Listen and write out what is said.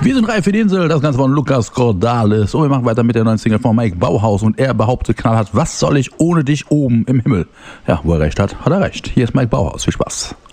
Wir sind reif für die Insel, das Ganze von Lukas Cordalis. Und wir machen weiter mit der neuen Single von Mike Bauhaus. Und er behauptet knallhart, was soll ich ohne dich oben im Himmel? Ja, wo er recht hat, hat er recht. Hier ist Mike Bauhaus. Viel Spaß.